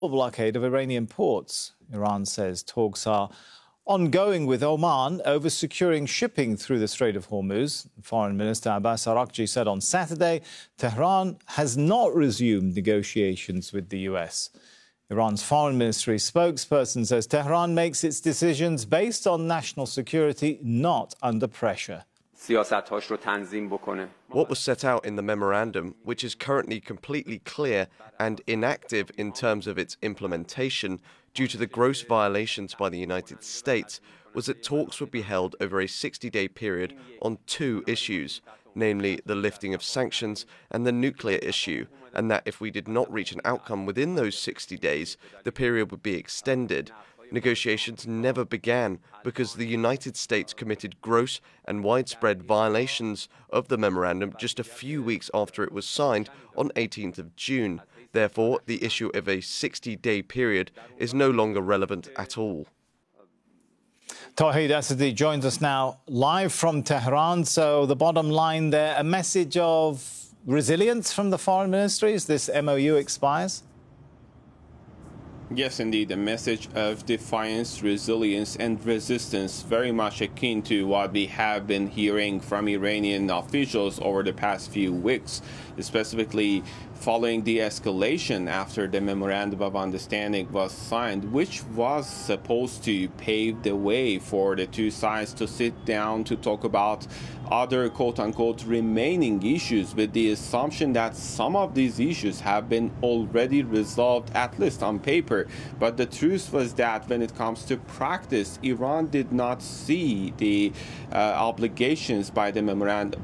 blockade of Iranian ports. Iran says talks are ongoing with Oman over securing shipping through the Strait of Hormuz. Foreign Minister Abbas Araghchi said on Saturday Tehran has not resumed negotiations with the US. Iran's foreign ministry spokesperson says Tehran makes its decisions based on national security, not under pressure. What was set out in the memorandum, which is currently completely clear and inactive in terms of its implementation due to the gross violations by the United States, was that talks would be held over a 60-day period on two issues, namely the lifting of sanctions and the nuclear issue, and that if we did not reach an outcome within those 60 days, the period would be extended. Negotiations never began because the United States committed gross and widespread violations of the memorandum just a few weeks after it was signed on 18th of June. Therefore, the issue of a 60-day period is no longer relevant at all. Tawhid Asadi joins us now live from Tehran. So the bottom line there, a message of resilience from the foreign ministry as this MOU expires? Yes, indeed, a message of defiance, resilience, and resistance, very much akin to what we have been hearing from Iranian officials over the past few weeks, specifically following the escalation after the Memorandum of Understanding was signed, which was supposed to pave the way for the two sides to sit down to talk about other quote-unquote remaining issues, with the assumption that some of these issues have been already resolved, at least on paper. But the truth was that when it comes to practice, Iran did not see the obligations by the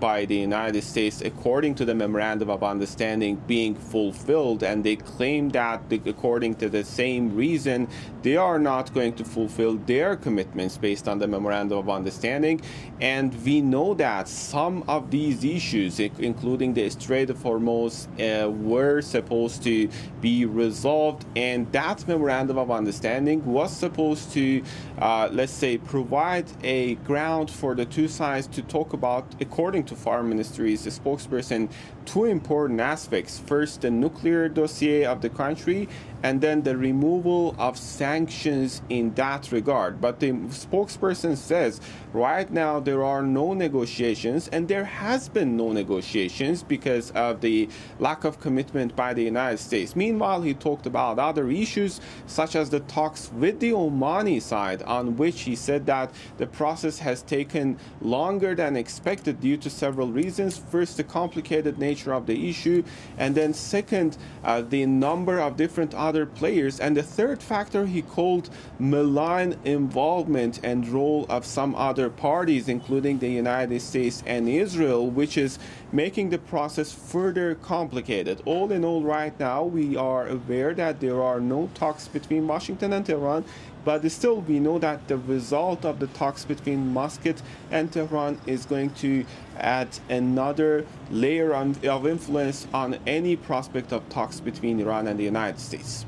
United States according to the Memorandum of Understanding being fulfilled, and they claim that according to the same reason they are not going to fulfill their commitments based on the Memorandum of Understanding. And we know that some of these issues, including the Strait of Hormuz, were supposed to be resolved, and that Memorandum of Understanding was supposed to, let's say, provide a ground for the two sides to talk about, according to Foreign Ministry's spokesperson, two important aspects. First, the nuclear dossier of the country, and then the removal of sanctions in that regard. But the spokesperson says right now there are no negotiations, and there has been no negotiations because of the lack of commitment by the United States. Meanwhile, he talked about other issues such as the talks with the Omani side, on which he said that the process has taken longer than expected due to several reasons. First, the complicated nature of the issue, and then second, the number of different other players, and the third factor he called malign involvement and role of some other parties, including the United States and Israel, which is making the process further complicated. All in all, right now we are aware that there are no talks between Washington and Tehran, but still we know that the result of the talks between Muscat and Tehran is going to add another layer of influence on any prospect of talks between Iran and the United States.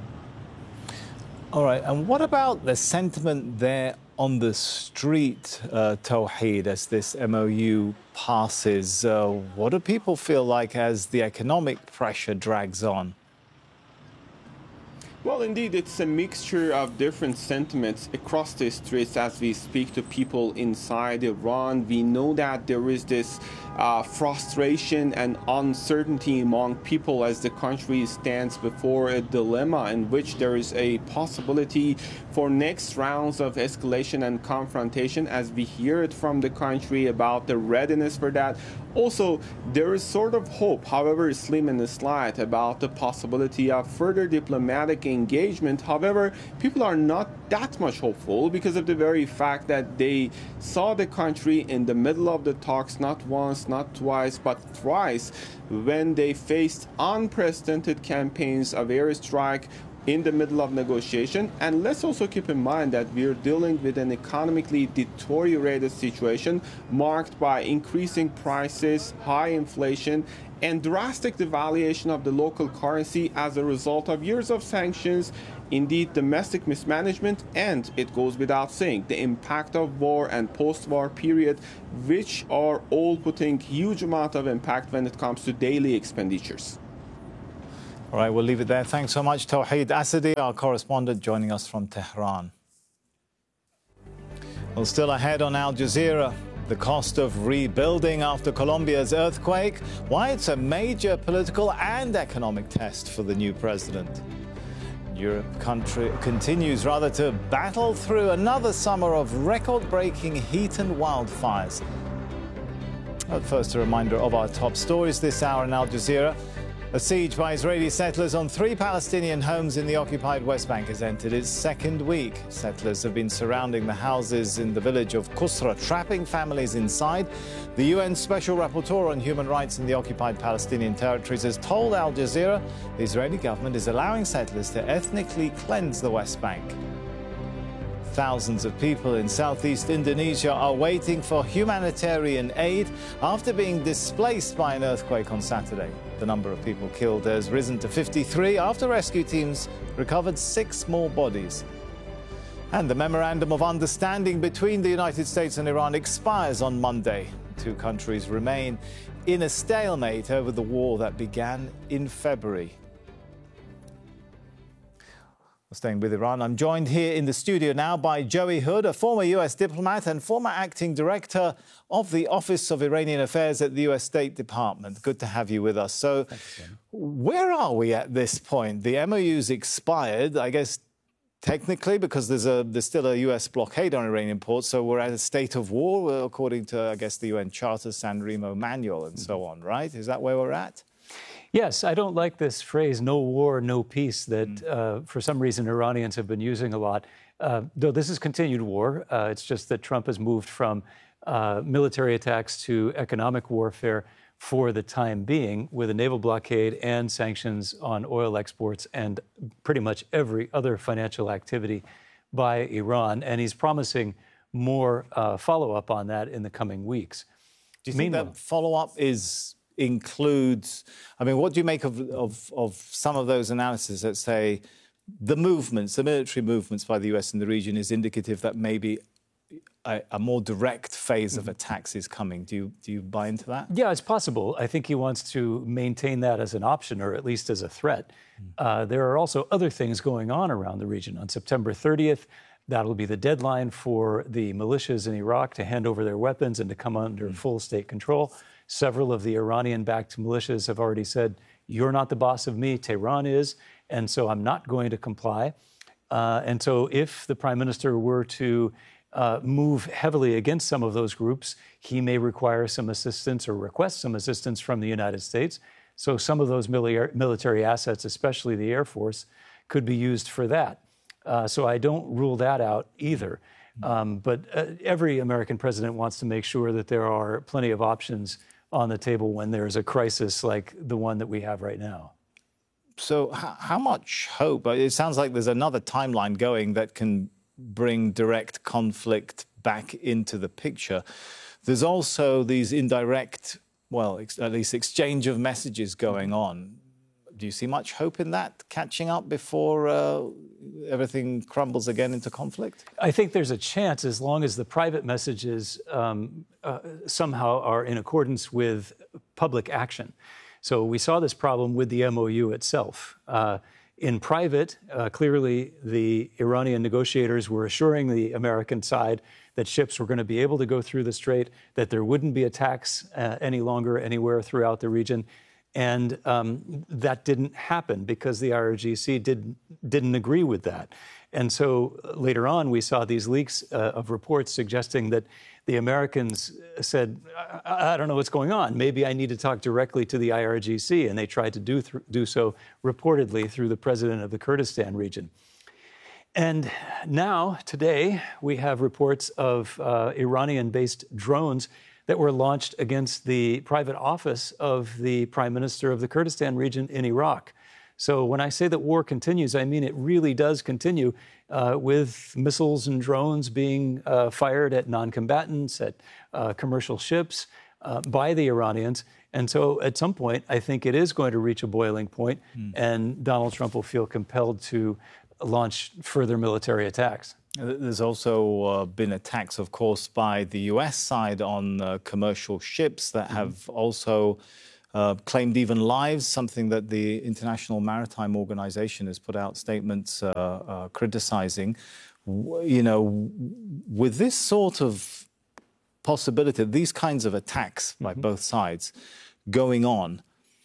All right, and what about the sentiment there on the street, Tawhid, as this MOU passes? What do people feel like as the economic pressure drags on? Well, indeed, it's a mixture of different sentiments across the streets as we speak to people inside Iran. We know that there is this frustration and uncertainty among people as the country stands before a dilemma in which there is a possibility for next rounds of escalation and confrontation, as we hear it from the country about the readiness for that. Also, there is sort of hope, however slim and slight, about the possibility of further diplomatic engagement. However, people are not that much hopeful because of the very fact that they saw the country in the middle of the talks not once, not twice, but thrice, when they faced unprecedented campaigns of airstrike in the middle of negotiation. And let's also keep in mind that we're dealing with an economically deteriorated situation marked by increasing prices, high inflation, and drastic devaluation of the local currency as a result of years of sanctions, indeed domestic mismanagement, and it goes without saying, the impact of war and post-war period, which are all putting huge amount of impact when it comes to daily expenditures. All right, we'll leave it there. Thanks so much, Tawheed Asadi, our correspondent, joining us from Tehran. Well, still ahead on Al Jazeera, the cost of rebuilding after Colombia's earthquake, why it's a major political and economic test for the new president. Europe continues to battle through another summer of record-breaking heat and wildfires. But first, a reminder of our top stories this hour in Al Jazeera. A siege by Israeli settlers on 3 Palestinian homes in the occupied West Bank has entered its second week. Settlers have been surrounding the houses in the village of Qusra, trapping families inside. The UN Special Rapporteur on Human Rights in the occupied Palestinian territories has told Al Jazeera the Israeli government is allowing settlers to ethnically cleanse the West Bank. Thousands of people in southeast Indonesia are waiting for humanitarian aid after being displaced by an earthquake on Saturday. The number of people killed has risen to 53 after rescue teams recovered 6 more bodies. And the Memorandum of Understanding between the United States and Iran expires on Monday. The 2 countries remain in a stalemate over the war that began in February. Staying with Iran, I'm joined here in the studio now by Joey Hood, a former US diplomat and former acting director of the Office of Iranian Affairs at the US State Department. Good to have you with us. So, where are we at this point? The MOU's expired, I guess, technically, because there's still a US blockade on Iranian ports, so we're at a state of war, according to, I guess, the UN Charter, San Remo Manual, and so on, right? Is that where we're at? Yes, I don't like this phrase, no war, no peace, that for some reason Iranians have been using a lot. Though this is continued war, it's just that Trump has moved from military attacks to economic warfare for the time being, with a naval blockade and sanctions on oil exports and pretty much every other financial activity by Iran. And he's promising more follow-up on that in the coming weeks. Do you think that follow-up includes, I mean, what do you make of some of those analyses that say the military movements by the US in the region is indicative that maybe a more direct phase of attacks is coming? Do you buy into that? Yeah, it's possible. I think he wants to maintain that as an option, or at least as a threat. There are also other things going on around the region. On September 30th, that'll be the deadline for the militias in Iraq to hand over their weapons and to come under full state control. Several of the Iranian-backed militias have already said, you're not the boss of me, Tehran is, and so I'm not going to comply. And so if the prime minister were to move heavily against some of those groups, he may require some assistance or request some assistance from the United States. So some of those military assets, especially the Air Force, could be used for that. So I don't rule that out either. But every American president wants to make sure that there are plenty of options on the table when there's a crisis like the one that we have right now. So how much hope? It sounds like there's another timeline going that can bring direct conflict back into the picture. There's also these indirect, well, at least exchange of messages going on. Do you see much hope in that catching up before everything crumbles again into conflict? I think there's a chance, as long as the private messages somehow are in accordance with public action. So we saw this problem with the MOU itself. In private, clearly the Iranian negotiators were assuring the American side that ships were going to be able to go through the strait, that there wouldn't be attacks any longer anywhere throughout the region. And that didn't happen because the IRGC didn't agree with that. And so later on, we saw these leaks of reports suggesting that the Americans said, I don't know what's going on. Maybe I need to talk directly to the IRGC. And they tried to do so reportedly through the president of the Kurdistan region. And now, today, we have reports of Iranian-based drones that were launched against the private office of the prime minister of the Kurdistan region in Iraq. So when I say that war continues, I mean it really does continue with missiles and drones being fired at non-combatants, at commercial ships by the Iranians. And so at some point, I think it is going to reach a boiling point, and Donald Trump will feel compelled to launch further military attacks. There's also been attacks, of course, by the US side on commercial ships that have also claimed even lives, something that the International Maritime Organization has put out statements criticizing. You know, with this sort of possibility, these kinds of attacks by both sides going on,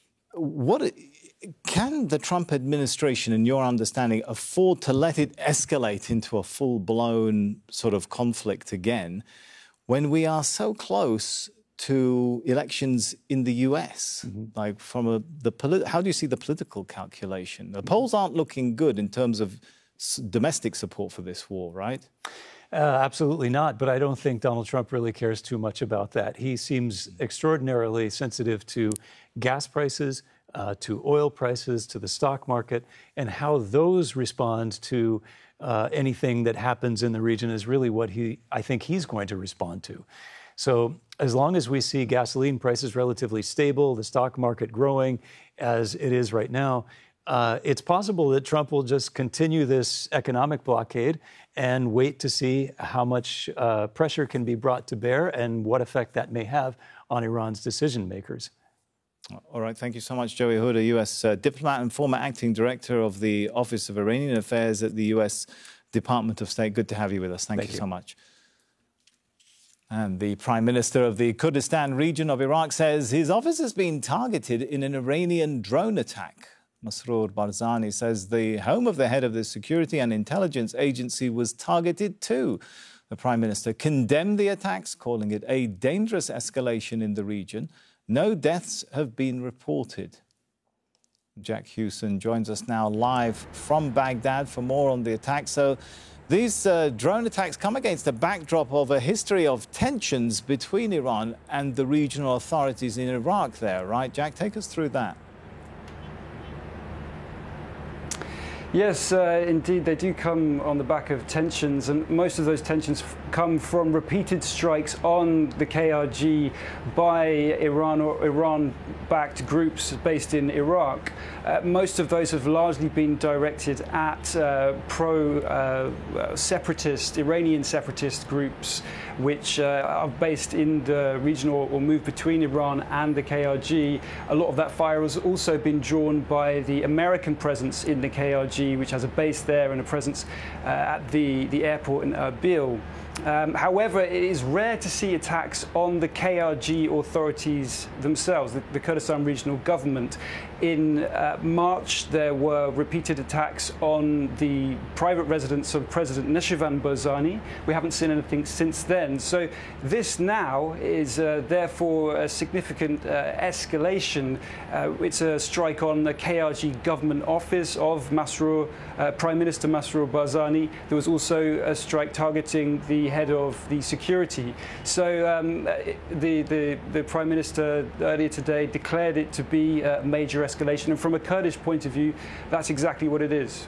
can the Trump administration, in your understanding, afford to let it escalate into a full-blown sort of conflict again when we are so close to elections in the US? Like, from how do you see the political calculation? The polls aren't looking good in terms of domestic support for this war, right? Absolutely not. But I don't think Donald Trump really cares too much about that. He seems extraordinarily sensitive to gas prices, to oil prices, to the stock market, and how those respond to anything that happens in the region is really what I think he's going to respond to. So as long as we see gasoline prices relatively stable, the stock market growing as it is right now, it's possible that Trump will just continue this economic blockade and wait to see how much pressure can be brought to bear and what effect that may have on Iran's decision makers. All right. Thank you so much, Joey Hood, a U.S. diplomat and former acting director of the Office of Iranian Affairs at the U.S. Department of State. Good to have you with us. Thank you so much. And the Prime Minister of the Kurdistan region of Iraq says his office has been targeted in an Iranian drone attack. Masroor Barzani says the home of the head of the Security and Intelligence Agency was targeted too. The Prime Minister condemned the attacks, calling it a dangerous escalation in the region. No deaths have been reported. Jack Hewson joins us now live from Baghdad for more on the attack. So these drone attacks come against a backdrop of a history of tensions between Iran and the regional authorities in Iraq there, right? Jack, take us through that. Yes, indeed, they do come on the back of tensions, and most of those tensions come from repeated strikes on the KRG by Iran or Iran-backed groups based in Iraq. Most of those have largely been directed at pro-separatist, Iranian separatist groups, which are based in the region or move between Iran and the KRG. A lot of that fire has also been drawn by the American presence in the KRG, which has a base there and a presence at the airport in Erbil. However, it is rare to see attacks on the KRG authorities themselves, the Kurdistan Regional Government. In March, there were repeated attacks on the private residence of President Neshirvan Barzani. We haven't seen anything since then. So this now is therefore a significant escalation. It's a strike on the KRG government office of Prime Minister Masroor Barzani. There was also a strike targeting the head of the security. So the Prime Minister earlier today declared it to be a major escalation, and from a Kurdish point of view, that's exactly what it is.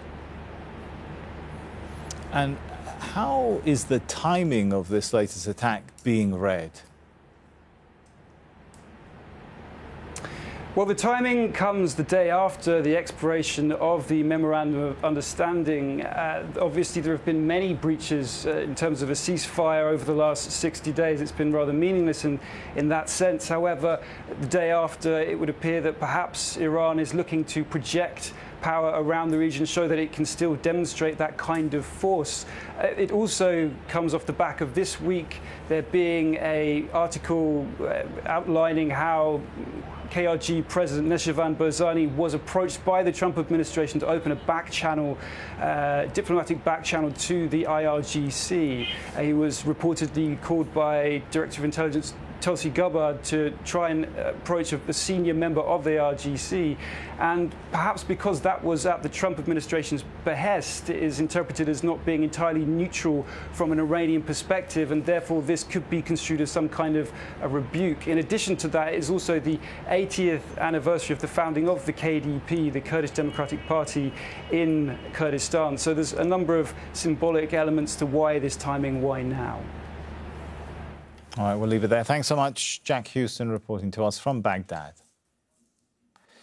And how is the timing of this latest attack being read? Well, the timing comes the day after the expiration of the Memorandum of Understanding. Obviously, there have been many breaches in terms of a ceasefire over the last 60 days. It's been rather meaningless in that sense. However, the day after, it would appear that perhaps Iran is looking to project power around the region, show that it can still demonstrate that kind of force. It also comes off the back of this week there being an article outlining how KRG President Neshirvan Barzani was approached by the Trump administration to open a back channel, diplomatic back channel to the IRGC. He was reportedly called by Director of Intelligence Tulsi Gabbard to try and approach a senior member of the IRGC. And perhaps because that was at the Trump administration's behest, it is interpreted as not being entirely neutral from an Iranian perspective, and therefore this could be construed as some kind of a rebuke. In addition to that, it is also the 80th anniversary of the founding of the KDP, the Kurdish Democratic Party in Kurdistan. So there's a number of symbolic elements to why this timing, why now. All right, we'll leave it there. Thanks so much, Jack Hewson, reporting to us from Baghdad.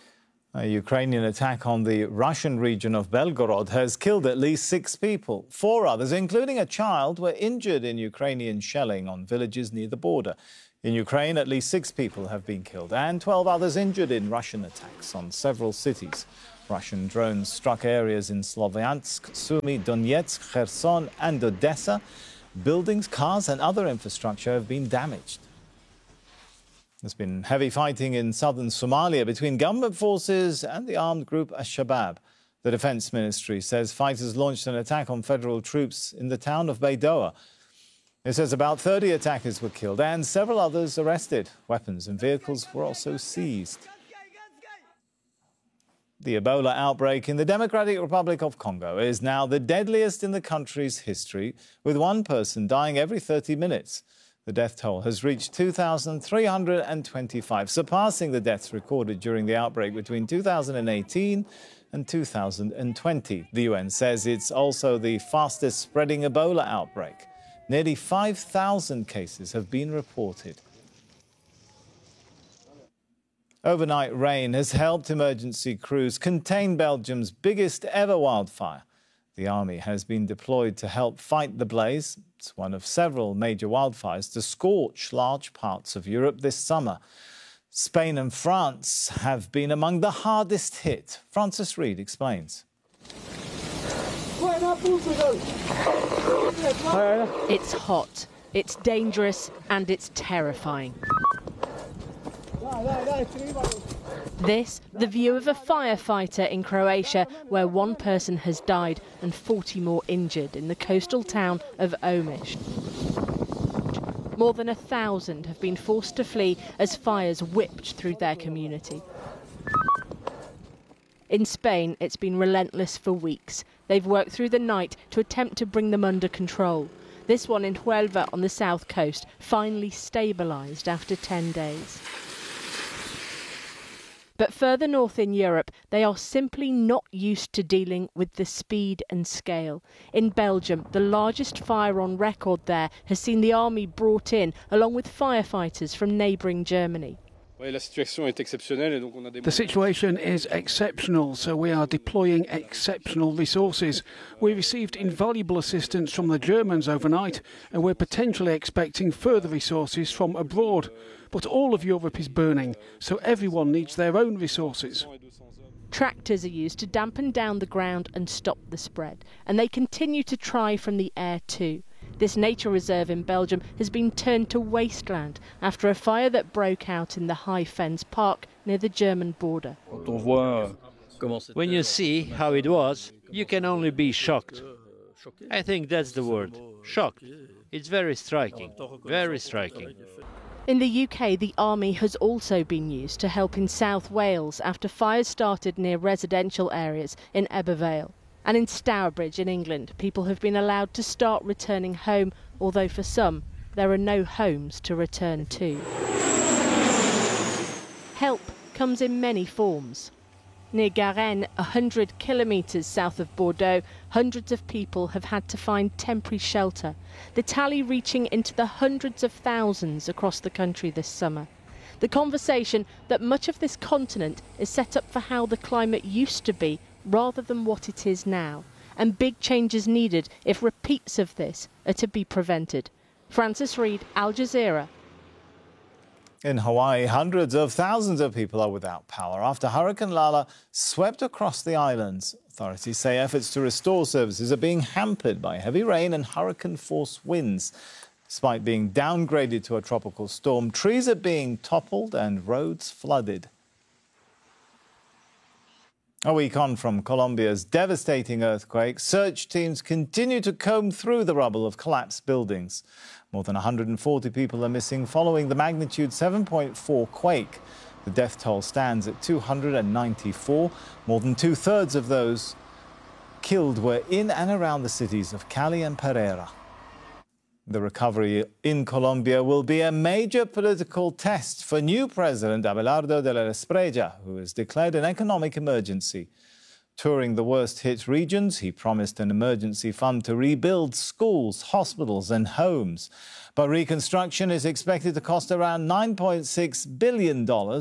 A Ukrainian attack on the Russian region of Belgorod has killed at least 6 people. 4 others, including a child, were injured in Ukrainian shelling on villages near the border. In Ukraine, at least 6 people have been killed and 12 others injured in Russian attacks on several cities. Russian drones struck areas in Sloviansk, Sumy, Donetsk, Kherson and Odessa. Buildings, cars and other infrastructure have been damaged. There's been heavy fighting in southern Somalia between government forces and the armed group Al-Shabaab. The Defence Ministry says fighters launched an attack on federal troops in the town of Baidoa. It says about 30 attackers were killed and several others arrested. Weapons and vehicles were also seized. The Ebola outbreak in the Democratic Republic of Congo is now the deadliest in the country's history, with 1 person dying every 30 minutes. The death toll has reached 2,325, surpassing the deaths recorded during the outbreak between 2018 and 2020. The UN says it's also the fastest spreading Ebola outbreak. Nearly 5,000 cases have been reported. Overnight rain has helped emergency crews contain Belgium's biggest ever wildfire. The army has been deployed to help fight the blaze. It's one of several major wildfires to scorch large parts of Europe this summer. Spain and France have been among the hardest hit. Francis Reid explains. It's hot, it's dangerous and it's terrifying. This, the view of a firefighter in Croatia, where 1 person has died and 40 more injured in the coastal town of Omiš. More than 1,000 have been forced to flee as fires whipped through their community. In Spain, it's been relentless for weeks. They've worked through the night to attempt to bring them under control. This one in Huelva on the south coast finally stabilised after 10 days. But further north in Europe, they are simply not used to dealing with the speed and scale. In Belgium, the largest fire on record there has seen the army brought in, along with firefighters from neighbouring Germany. The situation is exceptional, so we are deploying exceptional resources. We received invaluable assistance from the Germans overnight, and we're potentially expecting further resources from abroad. But all of Europe is burning, so everyone needs their own resources. Tractors are used to dampen down the ground and stop the spread, and they continue to try from the air too. This nature reserve in Belgium has been turned to wasteland after a fire that broke out in the High Fens Park near the German border. When you see how it was, you can only be shocked. I think that's the word, shocked. It's very striking, very striking. In the UK, the army has also been used to help in South Wales after fires started near residential areas in Ebbw Vale. And in Stourbridge in England, people have been allowed to start returning home, although for some, there are no homes to return to. Help comes in many forms. Near Garennes, 100 kilometres south of Bordeaux, hundreds of people have had to find temporary shelter, the tally reaching into the hundreds of thousands across the country this summer. The conversation that much of this continent is set up for how the climate used to be rather than what it is now, and big changes needed if repeats of this are to be prevented. Francis Reid, Al Jazeera. In Hawaii, hundreds of thousands of people are without power after Hurricane Lala swept across the islands. Authorities say efforts to restore services are being hampered by heavy rain and hurricane-force winds. Despite being downgraded to a tropical storm, trees are being toppled and roads flooded. A week on from Colombia's devastating earthquake, search teams continue to comb through the rubble of collapsed buildings. More than 140 people are missing following the magnitude 7.4 quake. The death toll stands at 294. More than 2/3 of those killed were in and around the cities of Cali and Pereira. The recovery in Colombia will be a major political test for new President Abelardo de la Espriella, who has declared an economic emergency. Touring the worst-hit regions, he promised an emergency fund to rebuild schools, hospitals and homes. But reconstruction is expected to cost around $9.6 billion.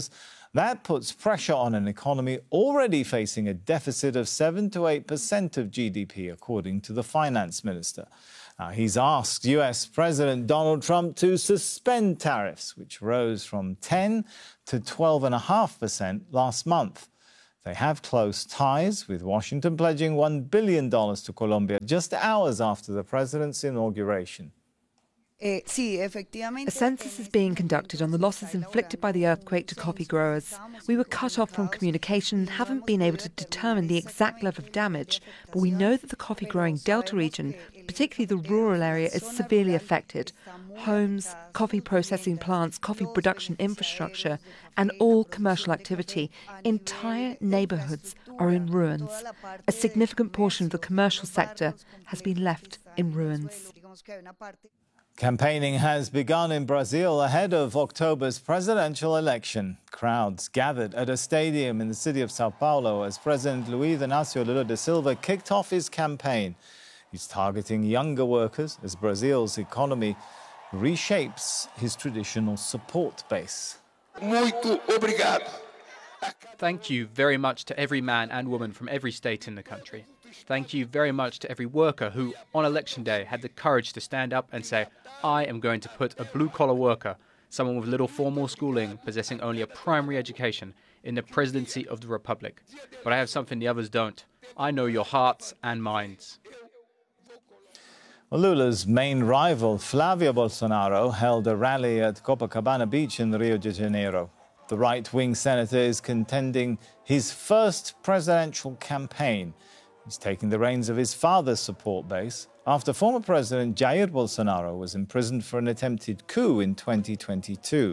That puts pressure on an economy already facing a deficit of 7 to 8% of GDP, according to the finance minister. Now, he's asked US President Donald Trump to suspend tariffs, which rose from 10 to 12.5% last month. They have close ties, with Washington pledging $1 billion to Colombia just hours after the president's inauguration. A census is being conducted on the losses inflicted by the earthquake to coffee growers. We were cut off from communication and haven't been able to determine the exact level of damage, but we know that the coffee-growing Delta region, particularly the rural area, is severely affected. Homes, coffee processing plants, coffee production infrastructure, and all commercial activity, entire neighbourhoods are in ruins. A significant portion of the commercial sector has been left in ruins. Campaigning has begun in Brazil ahead of October's presidential election. Crowds gathered at a stadium in the city of Sao Paulo as President Luiz Inácio Lula da Silva kicked off his campaign. He's targeting younger workers as Brazil's economy reshapes his traditional support base. Muito obrigado. Thank you very much to every man and woman from every state in the country. Thank you very much to every worker who, on election day, had the courage to stand up and say, I am going to put a blue-collar worker, someone with little formal schooling, possessing only a primary education, in the presidency of the Republic. But I have something the others don't. I know your hearts and minds. Well, Lula's main rival, Flávio Bolsonaro, held a rally at Copacabana Beach in Rio de Janeiro. The right-wing senator is contending his first presidential campaign. He's taking the reins of his father's support base after former President Jair Bolsonaro was imprisoned for an attempted coup in 2022.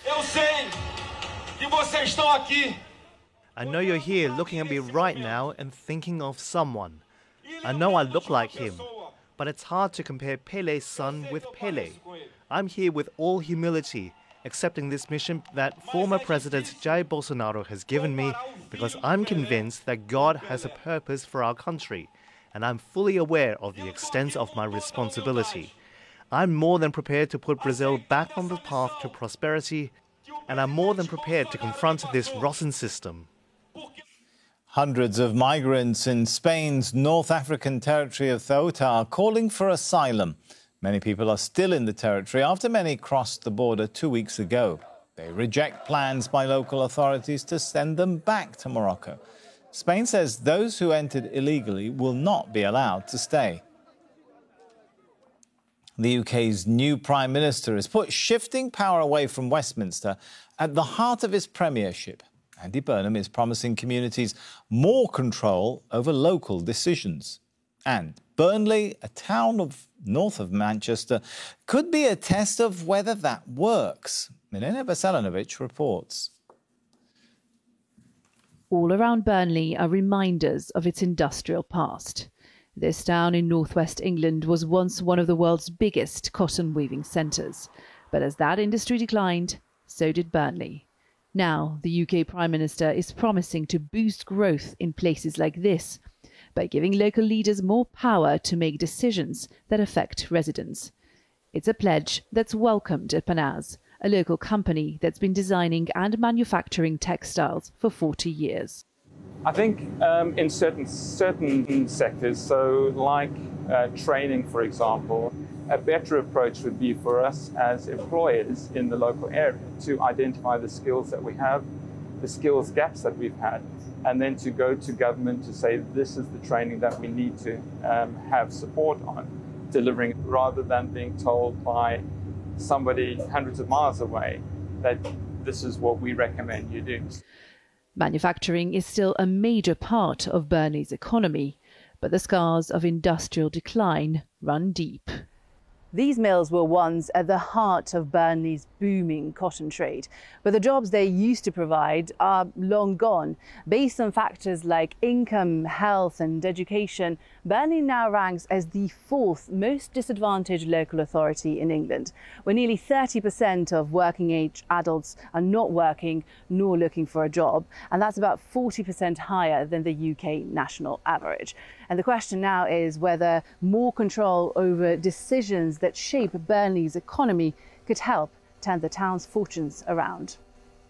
I know you're here looking at me right now and thinking of someone. I know I look like him, but it's hard to compare Pele's son with Pele. I'm here with all humility, accepting this mission that former President Jair Bolsonaro has given me because I'm convinced that God has a purpose for our country, and I'm fully aware of the extent of my responsibility. I'm more than prepared to put Brazil back on the path to prosperity, and I'm more than prepared to confront this rotten system. Hundreds of migrants in Spain's North African territory of Ceuta are calling for asylum. Many people are still in the territory after many crossed the border 2 weeks ago. They reject plans by local authorities to send them back to Morocco. Spain says those who entered illegally will not be allowed to stay. The UK's new Prime Minister has put shifting power away from Westminster at the heart of his premiership. Andy Burnham is promising communities more control over local decisions. And Burnley, a town north of Manchester, could be a test of whether that works. Milena Veselinovic reports. All around Burnley are reminders of its industrial past. This town in northwest England was once one of the world's biggest cotton weaving centres. But as that industry declined, so did Burnley. Now, the UK Prime Minister is promising to boost growth in places like this by giving local leaders more power to make decisions that affect residents. It's a pledge that's welcomed at Panaz, a local company that's been designing and manufacturing textiles for 40 years. I think in certain sectors, so like training, for example, a better approach would be for us as employers in the local area to identify the skills that we have, the skills gaps that we've had, and then to go to government to say this is the training that we need to have support on delivering, rather than being told by somebody hundreds of miles away that this is what we recommend you do. Manufacturing is still a major part of Burnley's economy, but the scars of industrial decline run deep. These mills were once at the heart of Burnley's booming cotton trade, but the jobs they used to provide are long gone. Based on factors like income, health and education, Burnley now ranks as the fourth most disadvantaged local authority in England, where nearly 30% of working-age adults are not working nor looking for a job, and that's about 40% higher than the UK national average. And the question now is whether more control over decisions that shape Burnley's economy could help turn the town's fortunes around.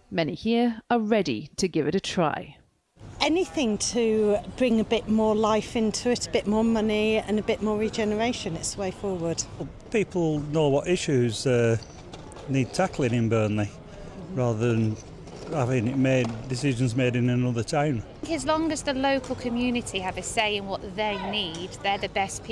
Many here are ready to give it a try. Anything to bring a bit more life into it, a bit more money and a bit more regeneration, it's the way forward. People know what issues need tackling in Burnley rather than having decisions made in another town. As long as the local community have a say in what they need, they're the best people